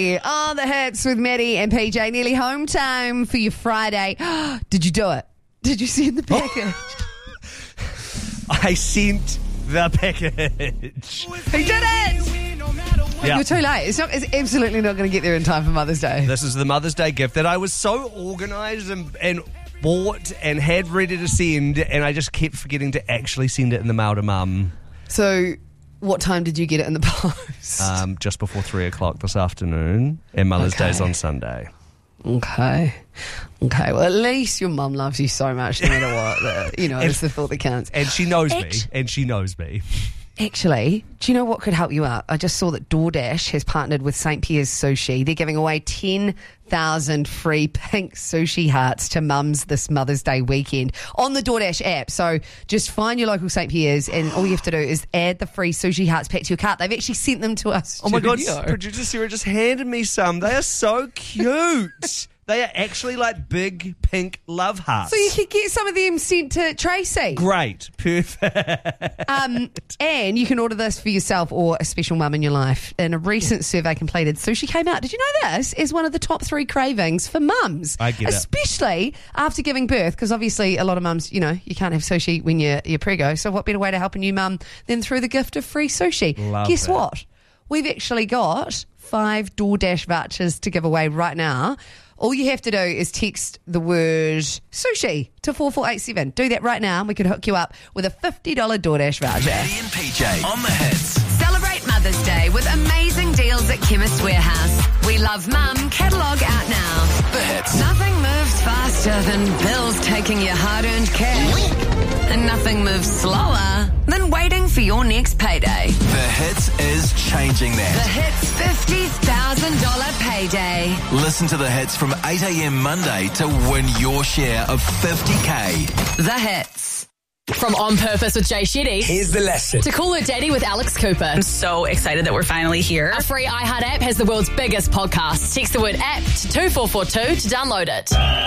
Joey on the hits with Maddie and PJ. Nearly home time for your Friday. Did you do it? Did you send the package? I sent the package. He did it! Yeah. You're too late. It's absolutely not going to get there in time for Mother's Day. This is the Mother's Day gift that I was so organised and bought and had ready to send, and I just kept forgetting to actually send it in the mail to Mum. So, what time did you get it in the post? Just before 3 o'clock this afternoon, and Mother's Day's on Sunday. Okay. Well, at least your mum loves you so much, no matter what. It's the thought that counts. And she knows me. Actually, do you know what could help you out? I just saw that DoorDash has partnered with St. Pierre's Sushi. They're giving away 10,000 free pink sushi hearts to mums this Mother's Day weekend on the DoorDash app. So just find your local St. Pierre's, and all you have to do is add the free sushi hearts pack to your cart. They've actually sent them to us. Oh my God, producer Sarah just handed me some. They are so cute. They are actually like big pink love hearts. So you could get some of them sent to Tracy. Great. Perfect. And you can order this for yourself or a special mum in your life. In a recent survey completed, sushi came out. Did you know this is one of the top 3 cravings for mums? I get it. Especially after giving birth, because obviously a lot of mums, you can't have sushi when you're preggo. So what better way to help a new mum than through the gift of free sushi? Guess what? We've actually got 5 DoorDash vouchers to give away right now. All you have to do is text the word sushi to 4487. Do that right now and we can hook you up with a $50 DoorDash voucher. Maddie and PJ on the hits. Celebrate Mother's Day with amazing deals at Chemist Warehouse. We Love Mum catalogue out now. The hits. Nothing moves faster than bills taking your hard-earned cash. And nothing moves slower than waiting for your next payday. The hits is changing The that. Hits $50,000 payday. Listen to the hits from 8 a.m. Monday to win your share of 50K. The Hits. From On Purpose with Jay Shetty. Here's the lesson. To Call Her Daddy with Alex Cooper. I'm so excited that we're finally here. Our free iHeart app has the world's biggest podcast. Text the word app to 2442 to download it.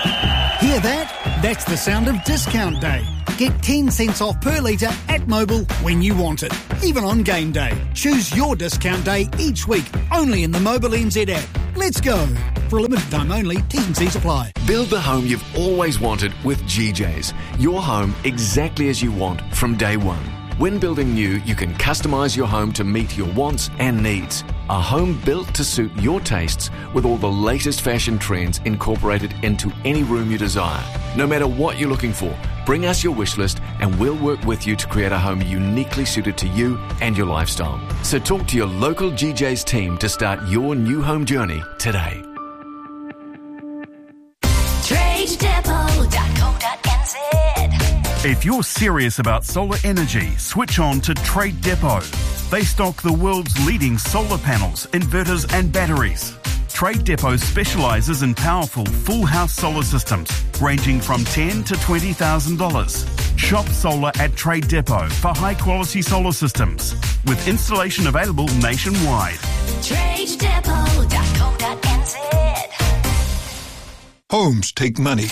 Hear that? That's the sound of discount day. Get 10 cents off per litre at Mobil when you want it, even on game day. Choose your discount day each week, only in the Mobil NZ app. Let's go. For a limited time only, T's and C's apply. Build the home you've always wanted with GJ's. Your home exactly as you want from day one. When building new, you can customise your home to meet your wants and needs. A home built to suit your tastes with all the latest fashion trends incorporated into any room you desire. No matter what you're looking for, bring us your wish list and we'll work with you to create a home uniquely suited to you and your lifestyle. So talk to your local GJ's team to start your new home journey today. TradeDepot.co.nz. If you're serious about solar energy, switch on to Trade Depot. They stock the world's leading solar panels, inverters and batteries. Trade Depot specialises in powerful full house solar systems ranging from $10,000 to $20,000. Shop solar at Trade Depot for high quality solar systems with installation available nationwide. TradeDepot.co.nz. Homes take money.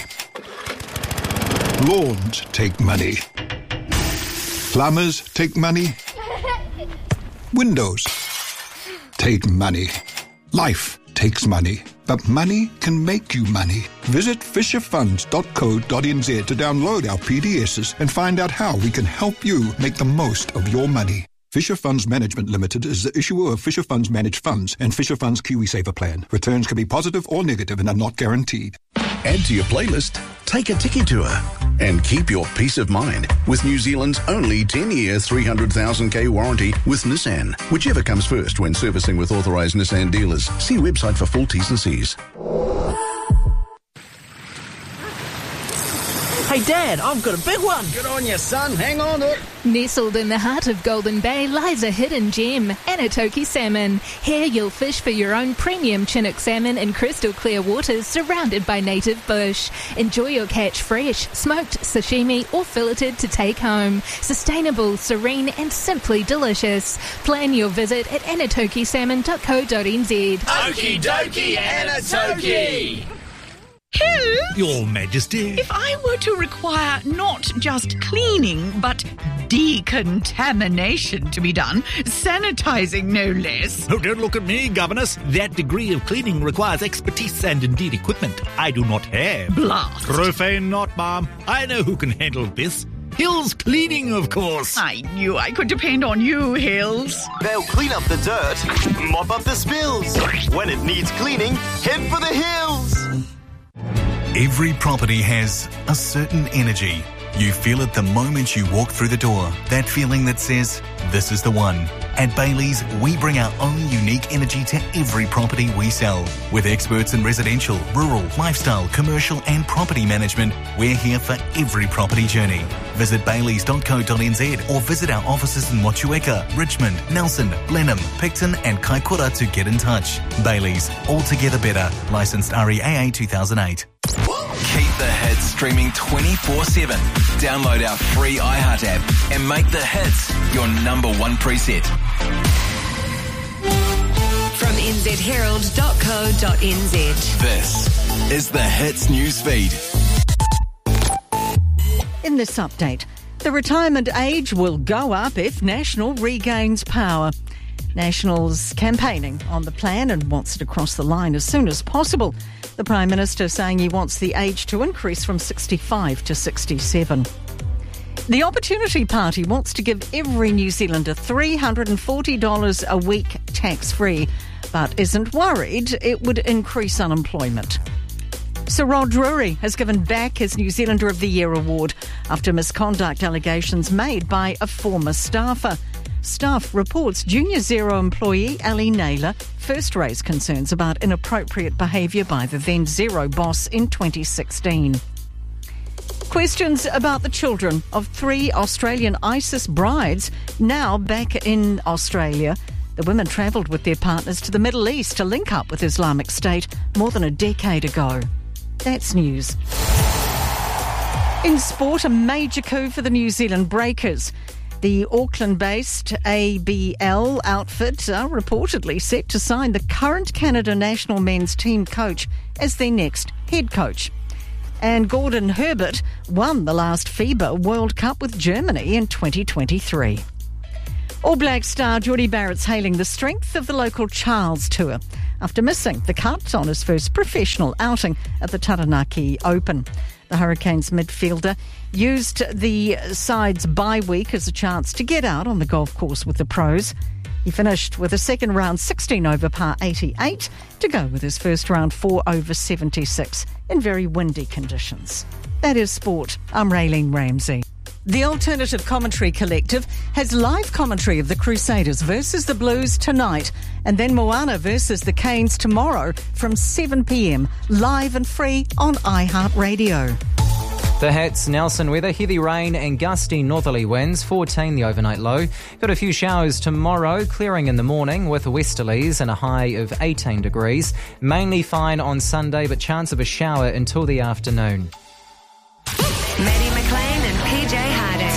Lawns take money. Plumbers take money. Windows take money. Life takes money. But money can make you money. Visit fisherfunds.co.nz to download our PDSs and find out how we can help you make the most of your money. Fisher Funds Management Limited is the issuer of Fisher Funds Managed Funds and Fisher Funds KiwiSaver Plan. Returns can be positive or negative and are not guaranteed. Add to your playlist, take a tiki tour, and keep your peace of mind with New Zealand's only 10-year 300,000k warranty with Nissan. Whichever comes first when servicing with authorised Nissan dealers. See website for full T's and C's. Hey Dad, I've got a big one. Good on you, son. Hang on to it. Nestled in the heart of Golden Bay lies a hidden gem, Anatoki Salmon. Here you'll fish for your own premium Chinook salmon in crystal clear waters surrounded by native bush. Enjoy your catch fresh, smoked, sashimi or filleted to take home. Sustainable, serene and simply delicious. Plan your visit at anatokisalmon.co.nz. Okie dokie, Anatoki. Hill? Your Majesty. If I were to require not just cleaning, but decontamination to be done, sanitizing no less. Oh, don't look at me, Governess. That degree of cleaning requires expertise and indeed equipment I do not have. Blast. Profane not, ma'am. I know who can handle this. Hills Cleaning, of course. I knew I could depend on you, Hills. They'll clean up the dirt, mop up the spills. When it needs cleaning, head for the hills. Every property has a certain energy. You feel it the moment you walk through the door. That feeling that says, this is the one. At Bailey's, we bring our own unique energy to every property we sell. With experts in residential, rural, lifestyle, commercial and property management, we're here for every property journey. Visit baileys.co.nz or visit our offices in Motueka, Richmond, Nelson, Blenheim, Picton and Kaikoura to get in touch. Bailey's, altogether better. Licensed REAA 2008. Keep the hits streaming 24/7. Download our free iHeart app and make the hits your number one preset. From nzherald.co.nz. This is the Hits newsfeed. In this update, the retirement age will go up if National regains power. National's campaigning on the plan and wants it across the line as soon as possible. The Prime Minister saying he wants the age to increase from 65 to 67. The Opportunity Party wants to give every New Zealander $340 a week tax-free, but isn't worried it would increase unemployment. Sir Rod Drury has given back his New Zealander of the Year award after misconduct allegations made by a former staffer. Staff reports Junior Zero employee Ali Naylor first raised concerns about inappropriate behaviour by the then Zero boss in 2016. Questions about the children of 3 Australian ISIS brides now back in Australia. The women travelled with their partners to the Middle East to link up with Islamic State more than a decade ago. That's news. In sport, a major coup for the New Zealand Breakers. The Auckland-based ABL outfit are reportedly set to sign the current Canada national men's team coach as their next head coach. And Gordon Herbert won the last FIBA World Cup with Germany in 2023. All Black star Jordie Barrett's hailing the strength of the local Charles Tour after missing the cut on his first professional outing at the Taranaki Open. The Hurricanes midfielder used the side's bye week as a chance to get out on the golf course with the pros. He finished with a second round 16 over par 88 to go with his first round 4 over 76 in very windy conditions. That is sport. I'm Raylene Ramsey. The Alternative Commentary Collective has live commentary of the Crusaders versus the Blues tonight, and then Moana versus the Canes tomorrow from 7 p.m, live and free on iHeartRadio. The Hits, Nelson weather, heavy rain and gusty northerly winds, 14 the overnight low. Got a few showers tomorrow, clearing in the morning with westerlies and a high of 18 degrees. Mainly fine on Sunday, but chance of a shower until the afternoon. Maddie McLean and PJ Harding.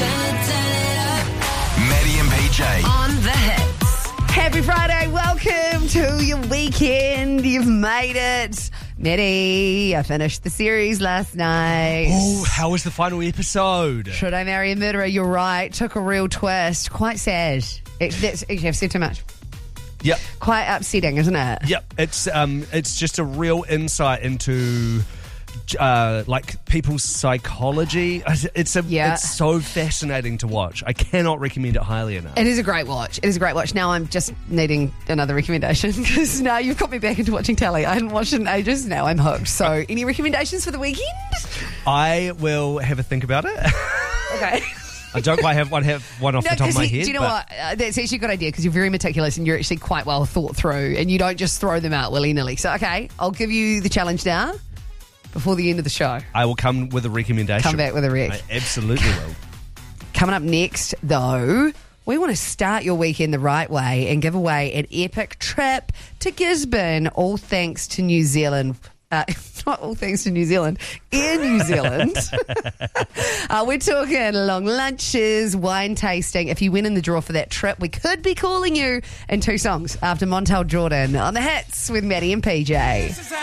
Maddie and PJ. On the Hits. Happy Friday. Welcome to your weekend. You've made it. Maddie, I finished the series last night. Oh, how was the final episode? Should I Marry a Murderer? You're right. Took a real twist. Quite sad. I've said too much. Yep. Quite upsetting, isn't it? Yep. It's just a real insight into like people's psychology. It's so fascinating to watch. I cannot recommend it highly enough. It is a great watch. Now I'm just needing another recommendation because now you've got me back into watching telly. I hadn't watched it in ages. Now I'm hooked. So any recommendations for the weekend? I will have a think about it. Okay. I don't quite have one off the top of my head. Do you know what? That's actually a good idea because you're very meticulous and you're actually quite well thought through and you don't just throw them out willy-nilly. So, okay, I'll give you the challenge now before the end of the show. I will come with a recommendation. Come back with a rec. I absolutely will. Coming up next, though, we want to start your weekend the right way and give away an epic trip to Gisborne, all thanks to New Zealand. Not all thanks to New Zealand, Air New Zealand. We're talking long lunches, wine tasting. If you win in the draw for that trip, we could be calling you in 2 songs after Montel Jordan on the Hits with Maddie and PJ.